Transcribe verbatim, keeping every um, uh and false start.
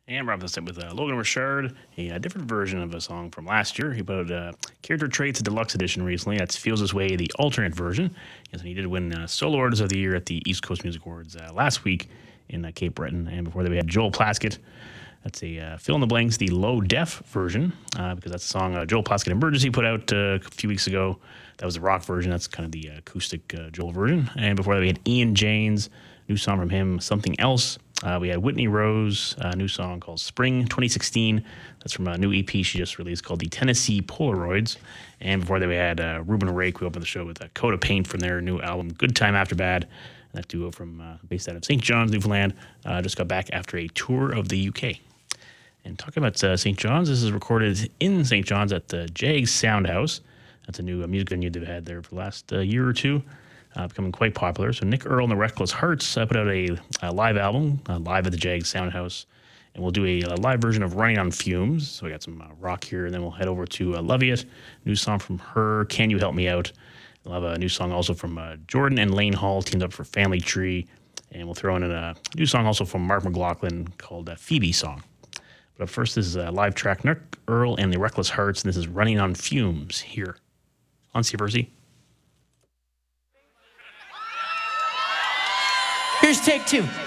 And wrap this up with uh, Logan Richard, a, uh different version of a song from last year. He put out uh, Character Traits, a deluxe edition recently. That's Feels This Way, the alternate version. Yes, and he did win uh, Solo Artist of the Year at the East Coast Music Awards uh, last week in uh, Cape Breton. And before that, we had Joel Plaskett. That's a uh, fill in the blanks, the low def version, uh, because that's a song uh, Joel Plaskett Emergency put out uh, a few weeks ago. That was the rock version. That's kind of the uh, acoustic uh, Joel version. And before that, we had Ian Janes, new song from him, Something Else. Uh, we had Whitney Rose, a new song called Spring twenty sixteen. That's from a new E P she just released called the Tennessee Polaroids. And before that, we had uh, Ruben Rake. We opened the show with a Coat of Paint from their new album, Good Time After Bad. And that duo from uh, based out of Saint John's, Newfoundland, uh, just got back after a tour of the U K. And talking about uh, Saint John's, this is recorded in Saint John's at the Jags Sound House. That's a new uh, music venue they've had there for the last uh, year or two. Uh, becoming quite popular. So Nick Earl and the Reckless Hearts uh, put out a, a live album, uh, live at the Jags Sound House, and we'll do a, a live version of Running on Fumes. So we got some uh, rock here, and then we'll head over to uh, Love It, new song from her, Can You Help Me Out? We'll have a new song also from uh, Jordan and Lane Hall, teamed up for Family Tree, and we'll throw in a new song also from Mark McLaughlin called uh, Phoebe Song. But up first, this is a live track, Nick Earl and the Reckless Hearts, and this is Running on Fumes here on C F R C. Here's take two.